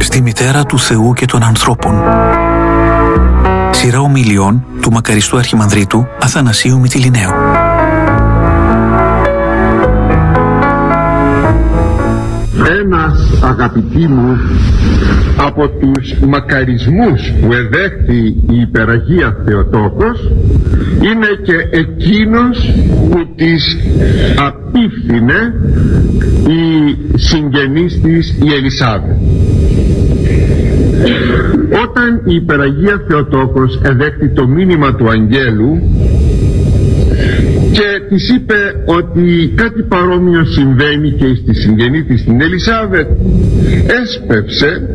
στη μητέρα του Θεού και των ανθρώπων. Σειρά ομιλιών του μακαριστού Αρχιμανδρίτου Αθανασίου Μυτιληναίου. Ένας, αγαπητοί μου, από τους μακαρισμούς που εδέχθη η Υπεραγία Θεοτόκος είναι και εκείνος που της απίφθινε η συγγενής της η Ελισάβετ. Όταν η Υπεραγία Θεοτόκος εδέχθη το μήνυμα του Αγγέλου και της είπε ότι κάτι παρόμοιο συμβαίνει και στη συγγενή της την Ελισάβετ, έσπευσε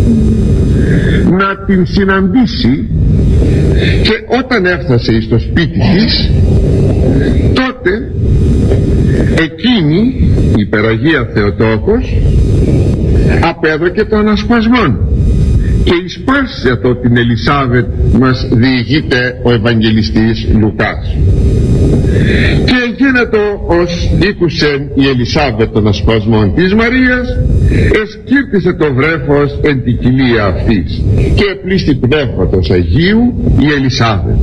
να την συναντήσει, και όταν έφτασε στο σπίτι της, τότε εκείνη η Υπεραγία Θεοτόκος απέδωκε τον ασπασμόν, και εις πάσης εδώ την Ελισάβετ μας διηγείται ο Ευαγγελιστής Λουκάς. Και γίνεται ως ήκουσεν η Ελισάβετ των ασπασμών της Μαρίας, εσκύρτησε το βρέφος εν την κοιλία αυτής, και επλήστη πνεύματος Αγίου η Ελισάβετ.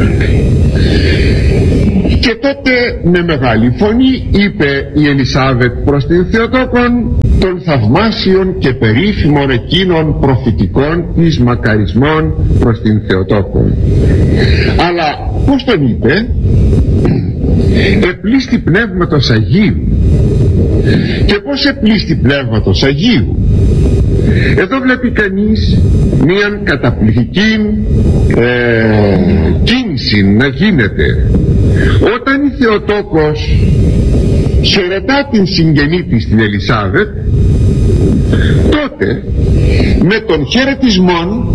Και τότε με μεγάλη φωνή είπε η Ελισάβετ προς την Θεοτόκον των θαυμάσιων και περίφημων εκείνων προφητικών της μακαρισμών προς την Θεοτόκον. Αλλά πώς τον είπε? Επλήστη πνεύματος Αγίου. Και πώς επλήστη πνεύματος Αγίου? Εδώ βλέπει κανείς μίαν καταπληκτική κίνηση να γίνεται. Όταν η Θεοτόκος χαιρετά την συγγενή της την Ελισάβετ, τότε με τον χαιρετισμό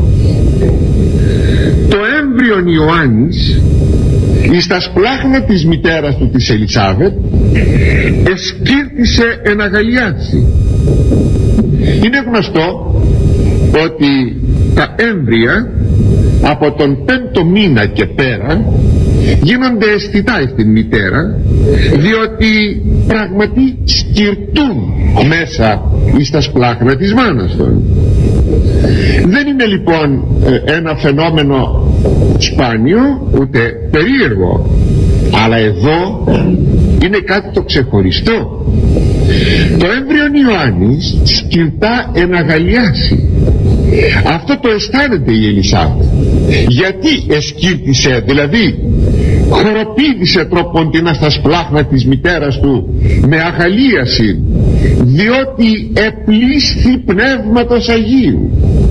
το έμβριον Ιωάννης εις τα σπλάχνα της μητέρας του της Ελισάβετ εσκύρτησε εν αγαλιάσει. Είναι γνωστό ότι τα έμβρια από τον 5ο μήνα και πέρα γίνονται αισθητά στην μητέρα, διότι πράγματι σκυρτούν μέσα εις τα σπλάχνα της μάνας των. Δεν είναι λοιπόν ένα φαινόμενο σπάνιο ούτε περίεργο, αλλά εδώ είναι κάτι το ξεχωριστό. Το έμβριον Ιωάννης σκυρτά εν αγαλιάσει. Αυτό το αισθάνεται η Ελισάβετ. Γιατί εσκύρτησε, δηλαδή χοροπήδησε τρόποντινα στα σπλάχνα της μητέρας του με αγαλίαση? Διότι επλήσθη πνεύματος Αγίου.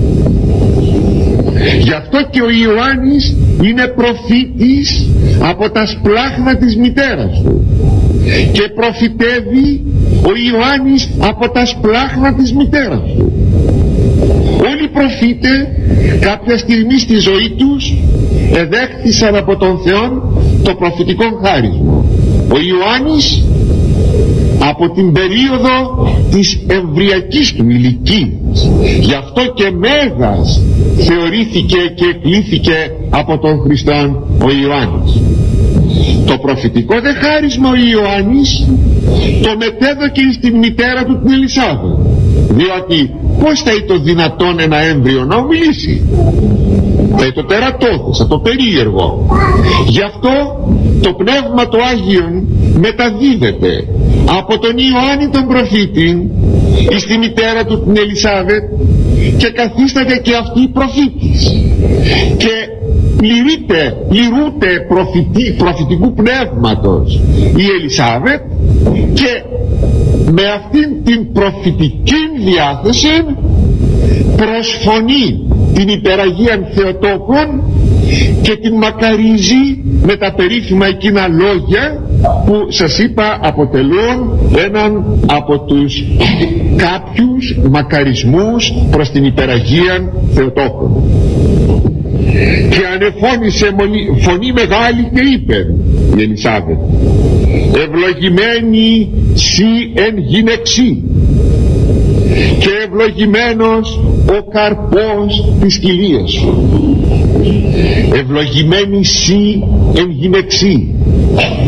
Γι' αυτό και ο Ιωάννης είναι προφήτης από τα σπλάχνα της μητέρας του, και προφητεύει ο Ιωάννης από τα σπλάχνα της μητέρας του. Όλοι οι προφήτες κάποια στιγμή στη ζωή τους εδέχθησαν από τον Θεό το προφητικό χάρισμα. Ο Ιωάννης από την περίοδο της εμβριακής του ηλικίας, γι' αυτό και μέγας θεωρήθηκε και εκλήθηκε από τον Χριστόν ο Ιωάννης. Το προφητικό δε χάρισμα ο Ιωάννης το μετέδωκε στην μητέρα του την Ελισάβετ, διότι πως θα είναι το δυνατόν ένα έμβριο να ομιλήσει? Θα είναι το τερατώδες, θα το περίεργο. Γι' αυτό το Πνεύμα το Άγιον μεταδίδεται από τον Ιωάννη τον προφήτη στη μητέρα του την Ελισάβετ, και καθίσταται και αυτή προφήτης, και πληρούνται προφητικού πνεύματος η Ελισάβετ, και με αυτήν την προφητική διάθεση προσφωνεί την Υπεραγία Θεοτόκον και την μακαρίζει με τα περίφημα εκείνα λόγια που σας είπα αποτελούν έναν από τους κάποιους μακαρισμούς προς την Υπεραγία Θεοτόκον. Και ανεφώνησε φωνή μεγάλη και είπε η Ελισάβετ: ευλογημένη σύ εν γυναιξή, και ευλογημένος ο καρπός της κοιλίας σου. Ευλογημένη σύ εν γυναιξή.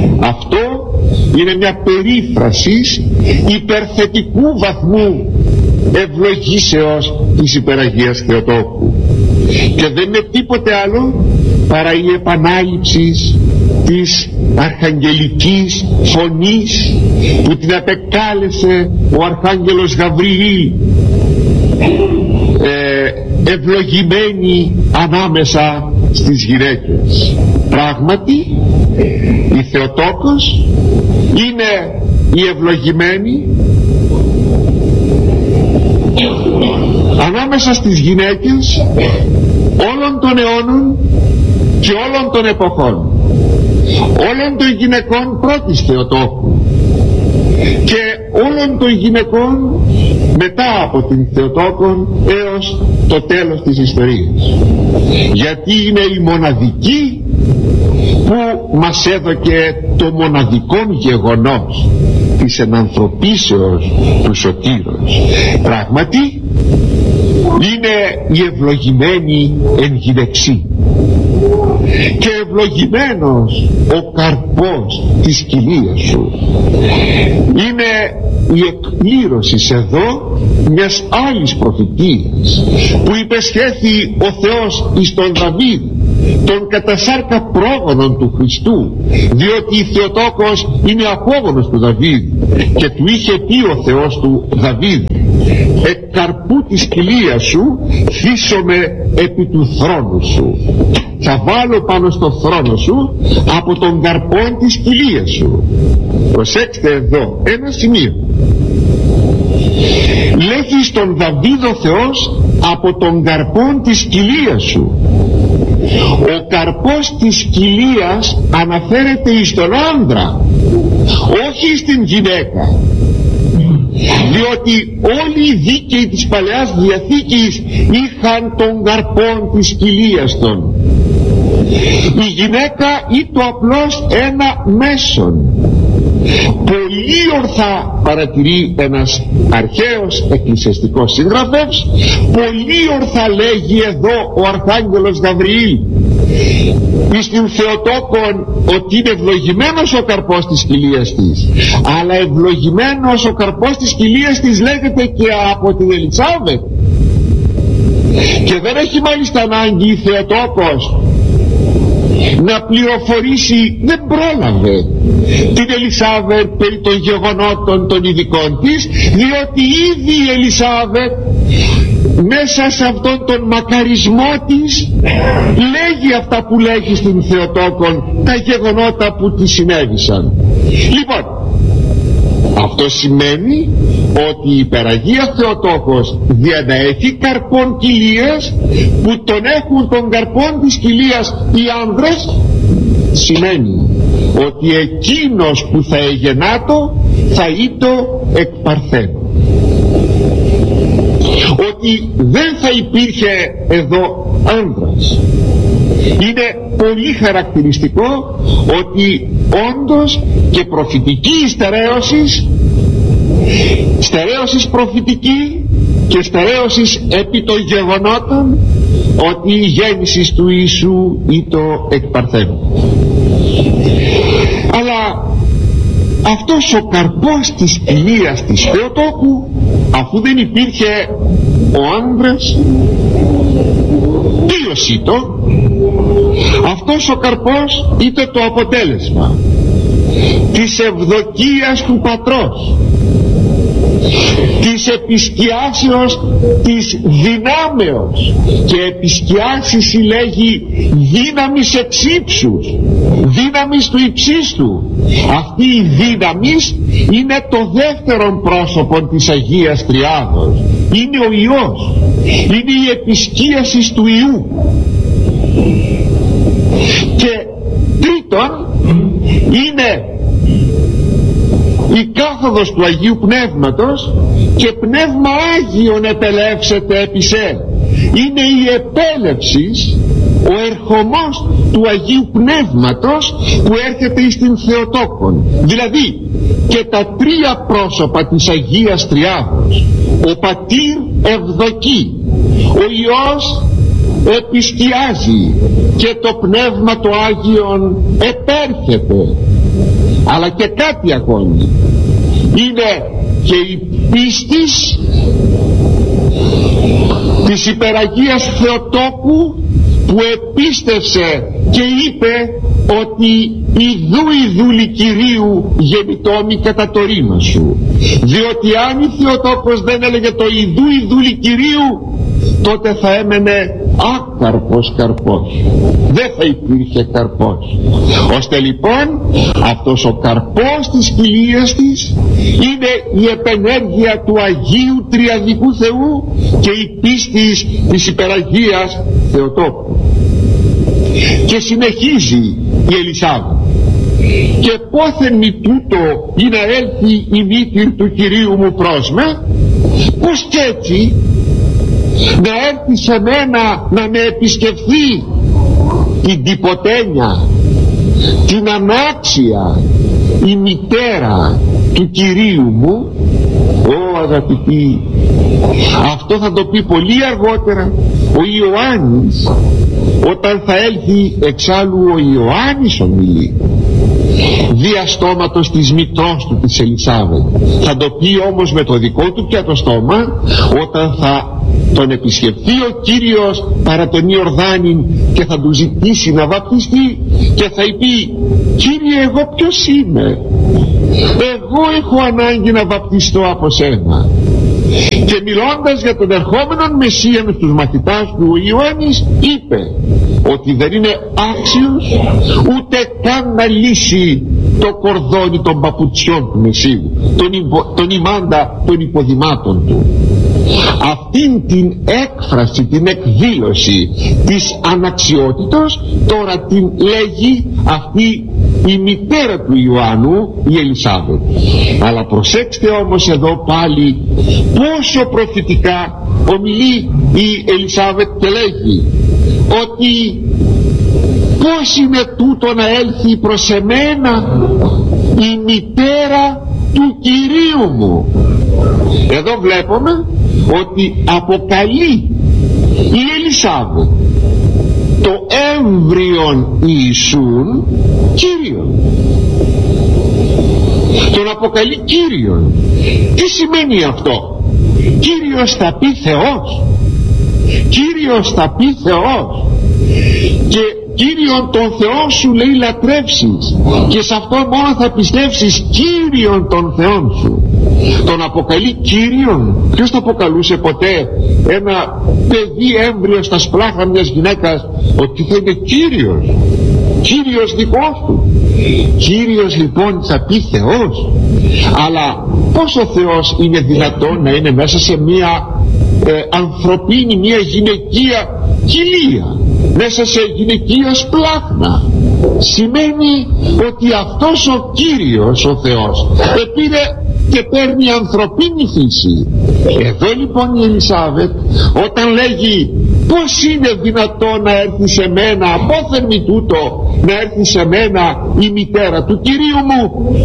Αυτό είναι μια περίφραση υπερθετικού βαθμού ευλογήσεως της Υπεραγίας Θεοτόκου, και δεν είναι τίποτε άλλο παρά η επανάληψη της αρχαγγελικής φωνής που την απεκάλεσε ο Αρχάγγελος Γαβριήλ, ευλογημένη ανάμεσα στις γυναίκες. Πράγματι η Θεοτόκος είναι η ευλογημένη ανάμεσα στις γυναίκες όλων των αιώνων και όλων των εποχών, όλων των γυναικών πρώτης Θεοτόκου και όλων των γυναικών μετά από την Θεοτόκον έως το τέλος της ιστορίας, γιατί είναι η μοναδική που μας έδωκε το μοναδικό γεγονός της ενανθρωπίσεως του Σωτήρος. Πράγματι είναι η ευλογημένη εν γυναιξή, και ευλογημένος ο καρπός της κοιλίας σου. Είναι η εκπλήρωση εδώ μιας άλλης προφητείας που υπεσχέθη ο Θεός εις τον Δαβίδ, τον κατασάρκα πρόγονον του Χριστού, διότι η Θεοτόκος είναι απόγονος του Δαβίδ, και του είχε πει ο Θεός του Δαβίδ: εκ καρπού της κοιλίας σου θύσομαι επί του θρόνου σου. Θα βάλω πάνω στο θρόνο σου από τον καρπόν της κοιλίας σου. Προσέξτε εδώ ένα σημείο. Λέγει στον Δαβίδ ο Θεός από τον καρπόν της κοιλίας σου. Ο καρπός της κοιλίας αναφέρεται εις τον άντρα, όχι στην γυναίκα, διότι όλοι οι δίκαιοι της Παλαιάς Διαθήκης είχαν τον καρπόν της κοιλίας των. Η γυναίκα ήταν απλώς ένα μέσον. Πολύ ορθά παρατηρεί ένας αρχαίος εκκλησιαστικός συγγραφέας, πολύ ορθά λέγει εδώ ο Αρχάγγελος Γαβριήλ εις την Θεοτόκον ότι είναι ευλογημένος ο καρπός της κοιλίας της, αλλά ευλογημένος ο καρπός της κοιλίας της λέγεται και από την Ελισάβετ, και δεν έχει μάλιστα ανάγκη η Θεοτόκος να πληροφορήσει, δεν πρόλαβε την Ελισάβετ περί των γεγονότων των ειδικών της, διότι ήδη η Ελισάβετ μέσα σε αυτόν τον μακαρισμό της λέγει αυτά που λέγει στην Θεοτόκον, τα γεγονότα που της συνέβησαν. Λοιπόν, αυτό σημαίνει ότι η Υπεραγία Θεοτόκος διαναέχει καρπών κοιλίας, που τον έχουν τον καρπών της κοιλίας οι άνδρες. Σημαίνει ότι εκείνος που θα εγεννάτο θα ήτο εκ παρθένου, ότι δεν θα υπήρχε εδώ άνδρας. Είναι πολύ χαρακτηριστικό ότι όντως και προφητική στερέωσης προφητική και στερέωσης επί των γεγονότων, ότι η γέννηση του Ιησού ήτο εκ παρθένου. Αλλά αυτός ο καρπός της κοιλίας της Θεοτόκου, αφού δεν υπήρχε ο άνδρας, ποιος ήτο? Αυτός ο καρπός ήτο το αποτέλεσμα της ευδοκίας του πατρός, της επισκιάσεως της δυνάμεως, και επισκιάσεις συλλέγει δύναμης εξ ύψους, δύναμης του υψίστου. Αυτή η δύναμης είναι το δεύτερο πρόσωπο της Αγίας Τριάδος, είναι ο Υιός, είναι η επισκίαση του Υιού. Και τρίτον είναι η κάθοδος του Αγίου Πνεύματος, και πνεύμα Άγιον επελεύσετε επί σε. Είναι η επέλευση, ο ερχομός του Αγίου Πνεύματος που έρχεται στην Θεοτόκον. Δηλαδή και τα τρία πρόσωπα της Αγίας Τριάδος, ο Πατήρ ευδοκεί, ο Υιός επισκιάζει και το Πνεύμα το Άγιον επέρχεται. Αλλά και κάτι ακόμη, είναι και η πίστης της υπεραγίας Θεοτόκου που επίστευσε και είπε ότι ιδού δούλη Κυρίου γεννητόμη κατά το ρήμα σου, διότι αν η Θεοτόκος δεν έλεγε το ιδού δούλη Κυρίου, τότε θα έμενε άκαρπος καρπός, δεν θα υπήρχε καρπός. Ώστε λοιπόν αυτός ο καρπός της κοιλίας της είναι η επενέργεια του Αγίου Τριαδικού Θεού και η πίστη της υπεραγίας Θεοτόκου. Και συνεχίζει η Ελισάβετ: και πόθεν μη τούτο ή να έλθει η μήτηρ του Κυρίου μου πρόσμε, πως κι έτσι να έρθει σε μένα να με επισκεφθεί την τυποτένια, την ανάξια, η μητέρα του Κυρίου μου. Ω αγαπητοί, αυτό θα το πει πολύ αργότερα ο Ιωάννης, όταν θα έλθει. Εξάλλου ο Ιωάννης ομιλεί δια στόματος της μητρός του της Ελισάβετ. Θα το πει όμως με το δικό του πια το στόμα, όταν θα τον επισκεφθεί ο Κύριος παρά τον Ιορδάνη και θα του ζητήσει να βαπτιστεί και θα πει: Κύριε, εγώ ποιος είμαι? Εγώ έχω ανάγκη να βαπτιστώ από σένα. Και μιλώντας για τον ερχόμενον Μεσσία με τους μαθητάς του, ο Ιωάννης είπε ότι δεν είναι άξιος ούτε καν να λύσει το κορδόνι των παπουτσιών του Μεσσίου, τον ημάντα των υποδημάτων του. Αυτήν την έκφραση, την εκδήλωση της αναξιότητος τώρα την λέγει αυτή η μητέρα του Ιωάννου, η Ελισάβετ. Αλλά προσέξτε όμως εδώ πάλι πόσο προφητικά ομιλεί η Ελισάβετ και λέγει ότι πώς είναι τούτο να έλθει προς εμένα η μητέρα του Κυρίου μου? Εδώ βλέπουμε ότι αποκαλεί η Ελισάβετ το έμβριον Ιησούν Κύριον, τον αποκαλεί Κύριον. Τι σημαίνει αυτό? Κύριος θα πει Θεός, Κύριος θα πει Θεός. Και Κύριον τον Θεό σου λέει λατρεύσεις, και σε αυτό μόνο θα πιστεύσεις Κύριον τον Θεόν σου. Τον αποκαλεί Κύριον. Ποιος το αποκαλούσε ποτέ ένα παιδί έμβριο στα σπλάχνα μιας γυναίκας ότι θα είναι Κύριος? Κύριος δικός του. Κύριος λοιπόν θα πει Θεός. Αλλά πώς ο Θεός είναι δυνατόν να είναι μέσα σε μια ανθρωπίνη, μια γυναικεία κοιλία, μέσα σε γυναικεία σπλάχνα? Σημαίνει ότι αυτός ο Κύριος, ο Θεός, επήρε και παίρνει ανθρωπίνη φύση. Εδώ λοιπόν η Ελισάβετ όταν λέγει πως είναι δυνατόν να έρθει σε μένα, πόθεν μη τούτο να έρθει σε μένα η μητέρα του Κυρίου μου,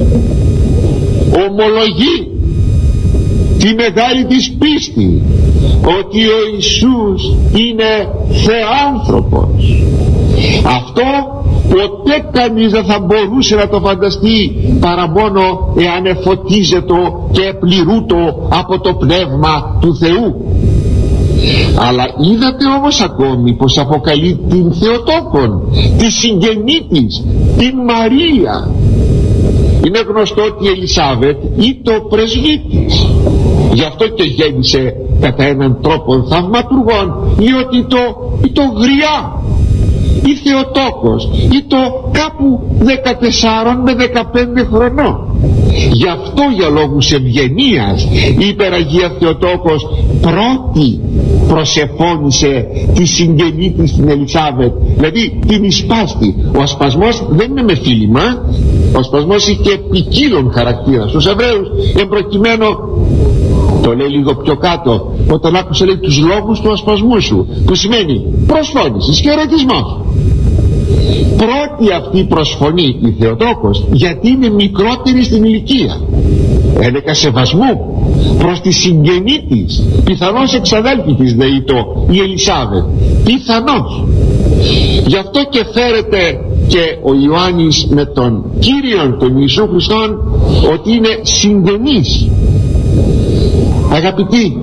ομολογεί τη μεγάλη της πίστη ότι ο Ιησούς είναι Θεάνθρωπος. Αυτό ποτέ κανείς δεν θα μπορούσε να το φανταστεί παρά μόνο εάν εφωτίζεται και επληρούτο από το Πνεύμα του Θεού. Αλλά είδατε όμως ακόμη πως αποκαλεί την Θεοτόκον, τη συγγενή της, την Μαρία. Είναι γνωστό ότι η Ελισάβετ ή το πρεσβύτης, γι' αυτό και γέννησε κατά έναν τρόπο θαυματουργών, ή ότι το γριά, ή Θεοτόκος, ή το κάπου 14 με 15 χρονών. Γι' αυτό για λόγους ευγενίας η υπεραγία Θεοτόκος πρώτη προσεφώνησε τη συγγενή της την Ελισάβετ, δηλαδή την εισπάστη. Ο ασπασμός δεν είναι με φίλημα, ο ασπασμός είχε ποικίλον χαρακτήρα. Στους Εβραίους εμπροκειμένο, το λέει λίγο πιο κάτω, όταν άκουσε λέει τους λόγους του ασπασμού σου, που σημαίνει προσφώνησης και ερωτισμός. Πρώτη αυτή προσφωνεί η Θεοτόκος, γιατί είναι μικρότερη στην ηλικία, ένεκα σεβασμού προς τη συγγενή της, πιθανώς εξαδέλφη της η Ελισάβετ, πιθανώς. Γι' αυτό και φέρεται και ο Ιωάννης με τον Κύριον τον Ιησού Χριστόν ότι είναι συγγενής. Αγαπητοί,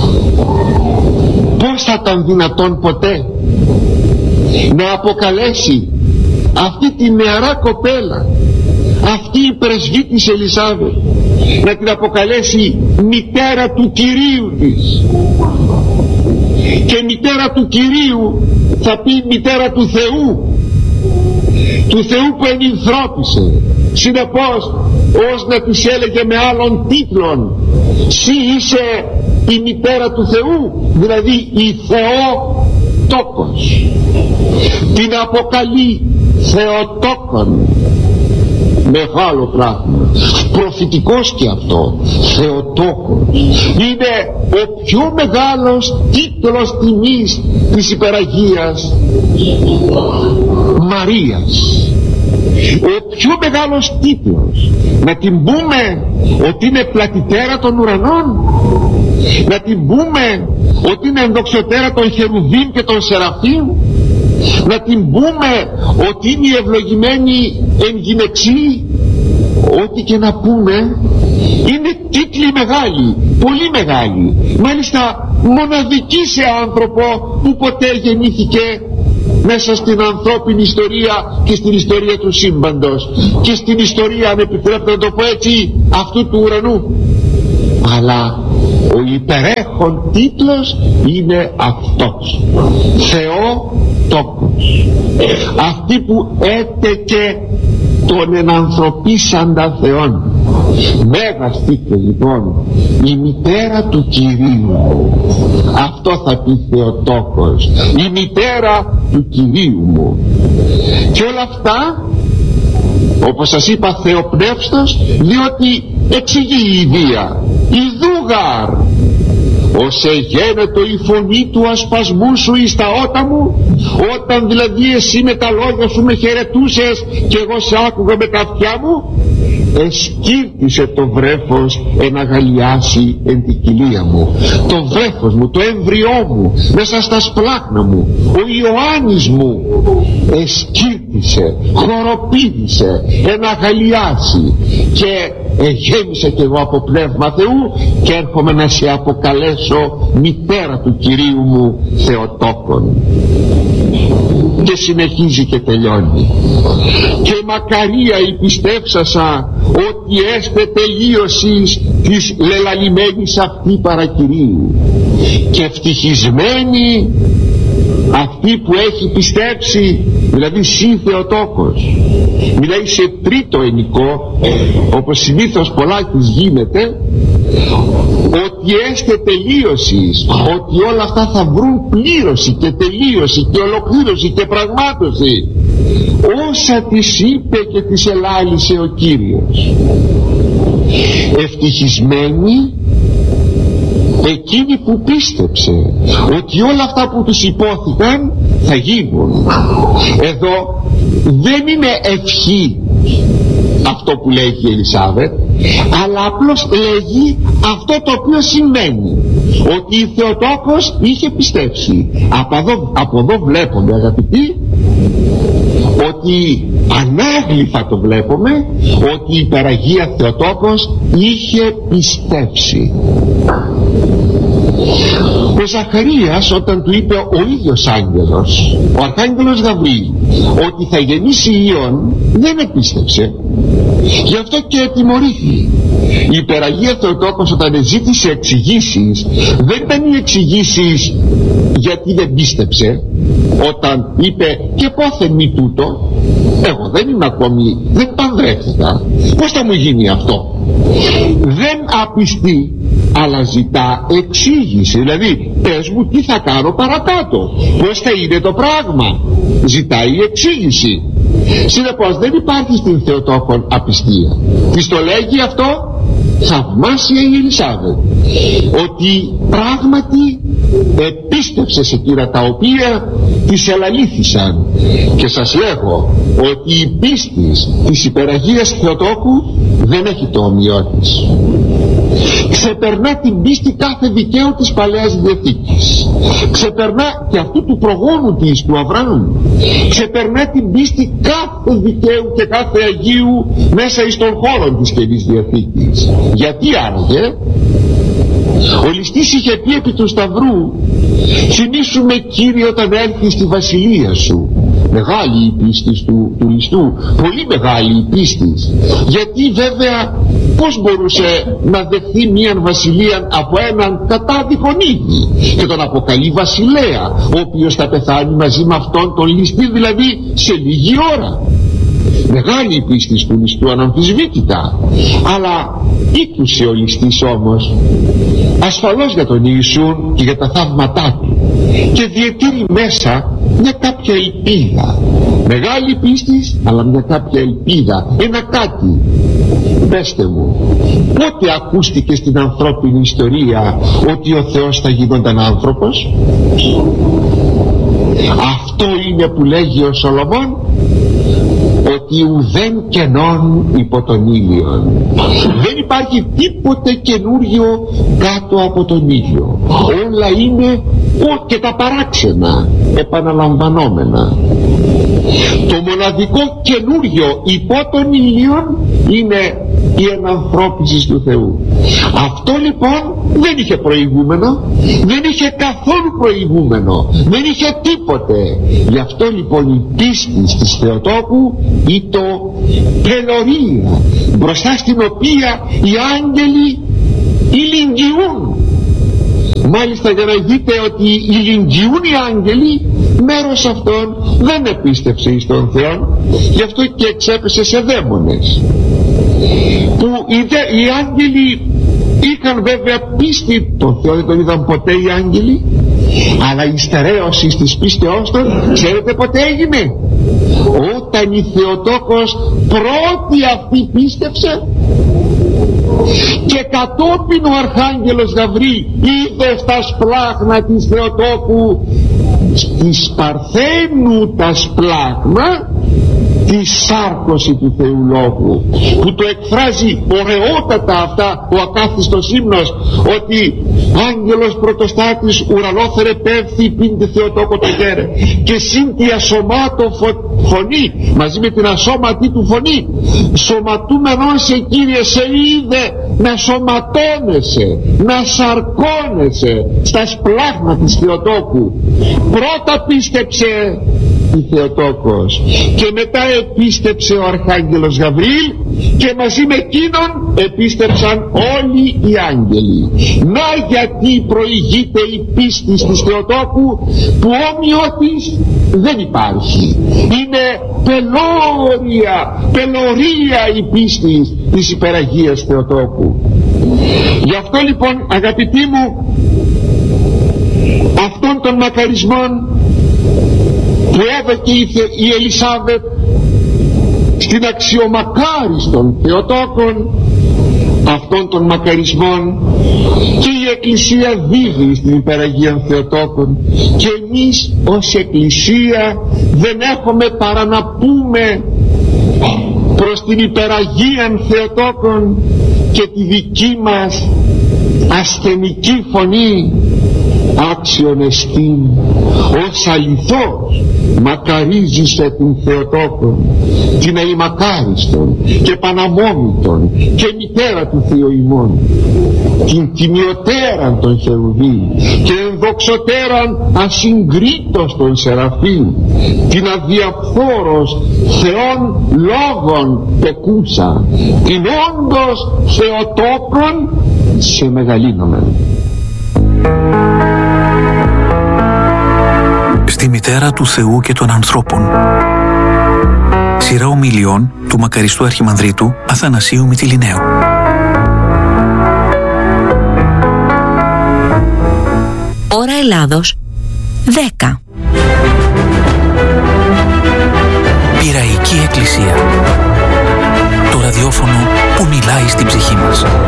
πώς θα ήταν δυνατόν ποτέ να αποκαλέσει αυτή τη νεαρά κοπέλα, αυτή η πρεσβύτης Ελισάβετ, να την αποκαλέσει μητέρα του Κυρίου της? Και μητέρα του Κυρίου θα πει μητέρα του Θεού, του Θεού που ενυνθρώπισε. Συνεπώς, ως να της έλεγε με άλλων τίτλων, «Συ είσαι η μητέρα του Θεού», δηλαδή η Θεοτόκος. Την αποκαλεί Θεοτόκον. Μεγάλο πράγμα, προφητικός και αυτό. Θεοτόκος είναι ο πιο μεγάλος τίτλος τιμής της υπεραγίας Μαρίας. Ο πιο μεγάλος τίτλος. Να την πούμε ότι είναι πλατητέρα των ουρανών, να την πούμε ότι είναι ενδοξιωτέρα των Χερουβίμ και των Σεραφείμ, να την πούμε ότι είναι η ευλογημένη εν γυναιξή. Ό,τι και να πούμε, είναι τίτλοι μεγάλοι, πολύ μεγάλοι, μάλιστα μοναδική σε άνθρωπο που ποτέ γεννήθηκε μέσα στην ανθρώπινη ιστορία και στην ιστορία του σύμπαντος και στην ιστορία, αν επιτρέπετε να το πω έτσι, αυτού του ουρανού. Αλλά ο υπερέχον τίτλος είναι αυτός, Θεοτόκος, αυτή που έτεκε τον ενανθρωπίσαντα Θεόν. Μέγας τίτλος λοιπόν, η μητέρα του Κυρίου. Αυτό θα πει Θεοτόκος, η μητέρα του Κυρίου μου. Και όλα αυτά, όπως σας είπα, θεοπνεύστος, διότι εξηγεί η Ιδία, «Ιδούγαρ, ως εγένετο η φωνή του ασπασμού σου εις τα ότα μου», όταν δηλαδή εσύ με τα λόγια σου με χαιρετούσες και εγώ σε άκουγα με τα αυτιά μου, εσκύρτησε το βρέφος εν αγαλιάσει εν την κοιλία μου. Το βρέφος μου, το έμβριό μου, μέσα στα σπλάχνα μου, ο Ιωάννης μου εσκύρτησε, χοροπήδησε εν αγαλιάσει, και γέμισα κι εγώ από πνεύμα Θεού και έρχομαι να σε αποκαλέσω μητέρα του Κυρίου μου Θεοτόκον. Και συνεχίζει και τελειώνει, «Και μακαρία η πιστεύσασα ότι έστε τελείωσης της λελαλημένης αυτή παρακυρίου, και ευτυχισμένη αυτή που έχει πιστέψει», δηλαδή συ Θεοτόκος. Μιλάει σε τρίτο ενικό, όπως συνήθως πολλάκις γίνεται, ότι έστε τελείωσης, ότι όλα αυτά θα βρουν πλήρωση και τελείωση και ολοκλήρωση και πραγμάτωση όσα της είπε και της ελάλησε ο Κύριος. Ευτυχισμένη εκείνη που πίστεψε ότι όλα αυτά που τους υπόθηκαν θα γίνουν. Εδώ δεν είναι ευχή αυτό που λέγει η Ελισάβετ, αλλά απλώς λέγει αυτό το οποίο σημαίνει, ότι η Θεοτόκος είχε πιστέψει. Από εδώ βλέπουμε, αγαπητοί, ότι ανάγλυφα το βλέπουμε ότι η υπεραγία Θεοτόκος είχε πιστέψει. Ο Ζαχαρίας, όταν του είπε ο ίδιος άγγελος, ο αρχάγγελος Γαβρίλ, ότι θα γεννήσει Υιόν, δεν επίστεψε. Γι' αυτό και τιμωρήθη. Η υπεραγία Θεοτόκος, όταν ζήτησε εξηγήσεις, δεν ήταν οι εξηγήσεις γιατί δεν πίστεψε. Όταν είπε «και πόθεν μη τούτο, εγώ δεν είμαι ακόμη, δεν παντρεύτηκα, πώς θα μου γίνει αυτό?» Δεν απιστεί, αλλά ζητά εξήγηση. Δηλαδή, πες μου τι θα κάνω παρακάτω, πώς θα είναι το πράγμα. Ζητάει εξήγηση. Συνεπώς δεν υπάρχει στην Θεοτόκον απιστία. Της το λέγει αυτό θαυμάσια η Ελισάβετ, ότι πράγματι επίστεψε σε εκείνα τα οποία της ελαλήθησαν. Και σας λέγω ότι η πίστη της υπεραγίας Θεοτόκου δεν έχει το ομοιό της. Ξεπερνά την πίστη κάθε δικαίου της Παλαιάς Διαθήκης, ξεπερνά και αυτού του προγόνου της, του Αβραάμ, ξεπερνά την πίστη κάθε δικαίου και κάθε Αγίου μέσα εις των χώρων της Καινής Διαθήκης. Γιατί άραγε? Ο ληστής είχε πει επί του Σταυρού: θυμήσου με, Κύριε, όταν έρθει στη βασιλεία σου. Μεγάλη η πίστη του ληστού, πολύ μεγάλη η πίστη, γιατί βέβαια πως μπορούσε να δεχθεί μίαν βασιλεία από έναν κατάδικον ίδι, και τον αποκαλεί βασιλέα, ο οποίος θα πεθάνει μαζί με αυτόν τον ληστή, δηλαδή σε λίγη ώρα. Μεγάλη η πίστη του ληστού, αναμφισβήτητα, αλλά ήκουσε ο ληστής όμως ασφαλώς για τον Ιησούν και για τα θαύματά του, και διετήρει μέσα μια κάποια ελπίδα. Μεγάλη πίστη, αλλά μια κάποια ελπίδα, ένα κάτι. Πέστε μου, πότε ακούστηκε στην ανθρώπινη ιστορία ότι ο Θεός θα γινόταν άνθρωπος? Αυτό είναι που λέγει ο Σολομών, ότι ουδέν κενών υπό τον ήλιον. Δεν υπάρχει τίποτε καινούριο κάτω από τον ήλιο. Όλα είναι και τα παράξενα επαναλαμβανόμενα. Το μοναδικό καινούριο υπό τον ήλιον είναι η ενανθρώπιση του Θεού. Αυτό λοιπόν δεν είχε προηγούμενο, δεν είχε καθόλου προηγούμενο, δεν είχε τίποτε. Γι' αυτό λοιπόν η πίστη της Θεοτόκου ήταν πελωρία, μπροστά στην οποία οι άγγελοι ηλιγγυούν. Μάλιστα, για να δείτε ότι ηλιγγυούν οι άγγελοι, μέρος αυτών δεν επίστεψε εις τον Θεό, γι' αυτό και εξέπεσε σε δαίμονες. Που οι άγγελοι είχαν βέβαια πίστη τον Θεό, δεν τον είδαν ποτέ οι άγγελοι, αλλά η στερέωση της πίστεώς των, ξέρετε πότε έγινε? Όταν η Θεοτόκος πρώτη αυτή πίστεψε, και κατόπιν ο Αρχάγγελος Γαβρήλ είδε στα σπλάχνα της Θεοτόκου, της Παρθένου τα σπλάχνα, τη σάρκωση του Θεού Λόγου, που το εκφράζει ωραιότατα αυτά ο ακάθιστος ύμνος, ότι άγγελος πρωτοστάτης ουρανόφερε πέφθη πίν τη Θεοτόκο το γέρε, και συν τη ασωμάτω φωνή, μαζί με την ασώματη του φωνή, σωματούμενον σε, Κύριε, σε είδε να σωματώνεσαι, να σαρκώνεσαι στα σπλάχνα της Θεοτόκου. Πρώτα πίστεψε η Θεοτόκος και μετά επίστεψε ο Αρχάγγελος Γαβρήλ, και μαζί με εκείνον επίστεψαν όλοι οι άγγελοι. Να γιατί προηγείται η πίστη της Θεοτόκου, που όμοιο της δεν υπάρχει. Είναι πελωρία η πίστη της υπεραγίας Θεοτόκου. Γι' αυτό λοιπόν, αγαπητοί μου, αυτών των μακαρισμών που έδωκε η Ελισάβετ στην αξιομακάριστον Θεοτόκον, αυτών των μακαρισμών και η Εκκλησία δίδει στην υπεραγία Θεοτόκον, και εμείς ως Εκκλησία δεν έχουμε παρά να πούμε προς την υπεραγία Θεοτόκον και τη δική μας ασθενική φωνή: άξιον εστίν ως αληθώς μακαρίζησε την Θεοτόκον, την αημακάριστον και παναμόμητον και μητέρα του Θεού ημών, την τιμιωτέραν των Χερουβίμ και ενδοξωτέραν ασυγκρίτως των Σεραφείμ, την αδιαφθόρος Θεών λόγων πεκούσα, την όντως Θεοτόκον σε μεγαλύνομεν. Στη μητέρα του Θεού και των ανθρώπων. Σειρά ομιλιών του μακαριστού Αρχιμανδρίτου Αθανασίου Μυτιληναίου. Ώρα Ελλάδος 10. Πειραϊκή Εκκλησία. Το ραδιόφωνο που μιλάει στην ψυχή μας.